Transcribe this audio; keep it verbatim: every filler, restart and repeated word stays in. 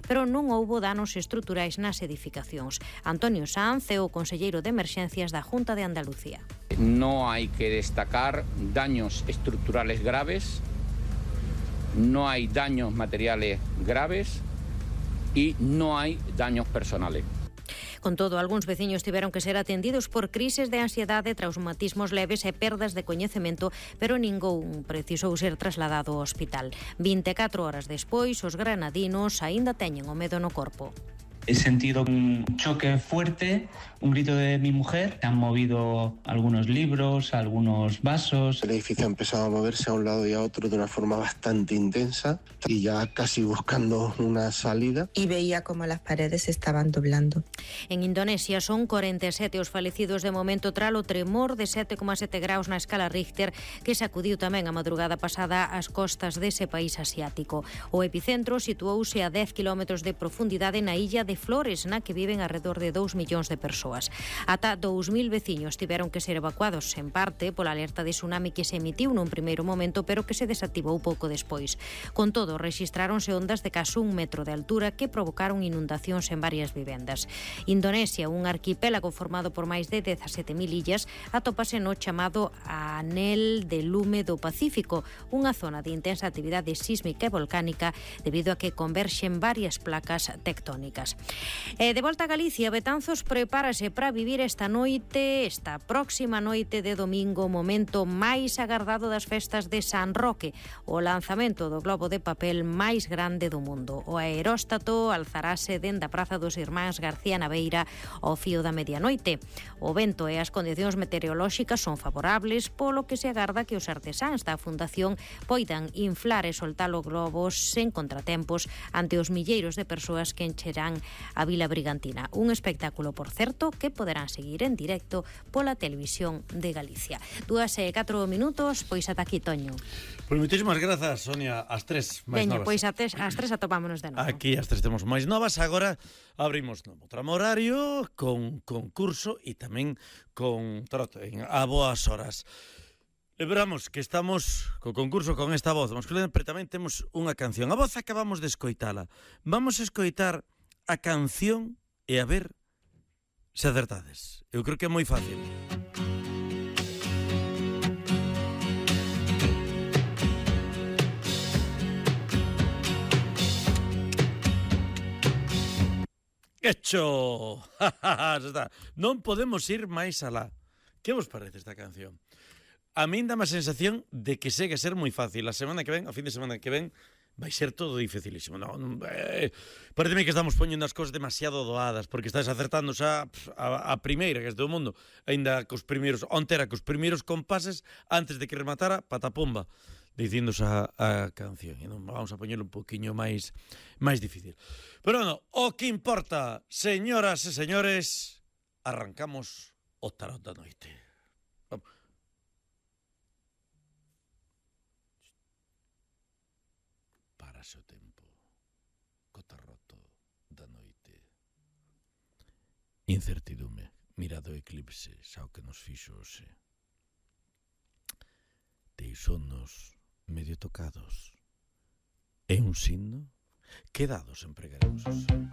pero non houbo danos estruturais nas edificacións. Antonio Sanz é o conselleiro de Emerxencias da Junta de Andalucía. No hay que destacar daños estructurales graves, no hay daños materiales graves y no hay daños personales. Con todo, algúns veciños tiveron que ser atendidos por crises de ansiedade, traumatismos leves e perdas de coñecemento, pero ningún precisou ser trasladado ao hospital. vinte e catro horas despois, os granadinos aínda teñen o medo no corpo. He sentido un choque fuerte, un grito de mi mujer. Se han movido algunos libros, algunos vasos. El edificio ha empezado a moverse a un lado y a otro de una forma bastante intensa y ya casi buscando una salida. Y veía como las paredes se estaban doblando. En Indonesia son cuarenta e sete os falecidos de momento tras o tremor de sete coma sete graus na escala Richter que sacudiu tamén a madrugada pasada as costas dese país asiático. O epicentro situouse a dez kilómetros de profundidade na illa de Flores, na que viven alrededor de dous millóns de persoas. Ata dous mil veciños tiveron que ser evacuados, en parte pola alerta de tsunami que se emitiu nun primeiro momento, pero que se desactivou pouco despois. Con todo, rexistráronse ondas de case un metro de altura que provocaron inundacións en varias vivendas. Indonesia, un arquipélago formado por máis de dezasete mil illas, atópase no chamado Anel de Lume do Pacífico, unha zona de intensa actividade sísmica e volcánica debido a que converxen varias placas tectónicas. E de volta a Galicia, Betanzos prepárase para vivir esta noite, esta próxima noite de domingo, o momento máis agardado das festas de San Roque, o lanzamento do globo de papel máis grande do mundo. O aeróstato alzarase dende a Praza dos Irmáns García Naveira ao fío da medianoite. O vento e as condicións meteorolóxicas son favorables, polo que se agarda que os artesáns da Fundación poidan inflar e soltar os globos sen contratempos ante os milleiros de persoas que encherán a Vila Brigantina. Un espectáculo, por certo, que poderán seguir en directo pola televisión de Galicia. Dúas e catro minutos, pois ata aquí, Toño. Pois moitísimas grazas, Sonia. As tres máis Veña, novas. pois tes, as tres atopámonos de novo. Aquí as tres temos máis novas. Agora abrimos novo tramo horario con concurso e tamén con trote en a boas horas. Lembramos que estamos co concurso con esta voz masculina, pero tamén temos unha canción. A voz acabamos de escoitala. Vamos a escoitar a canción e a ver se acertades. Eu creo que é moi fácil. Hecho. Non podemos ir máis alá. Que vos parece esta canción? A min dá má sensación de que segue a ser moi fácil. A semana que ven, a fin de semana que ven, vai ser todo dificilísimo. No, eh, pareceme que estamos poñendo as cosas demasiado doadas, porque estás acertando xa a, a primeira, que é do mundo, aínda cos primeiros, onte era cos primeiros compases, antes de que rematara, patapomba, dicindo a, a canción. E non vamos a poñelo un poquinho máis máis difícil. Pero non, o que importa, señoras e señores, arrancamos o tarot da noite. Vamos. Parase o tempo, co tarroto da noite. Incertidume, mirado o eclipse, xa o que nos fixo hoxe. Deixounos medio tocados. É un signo que dados empregaremos.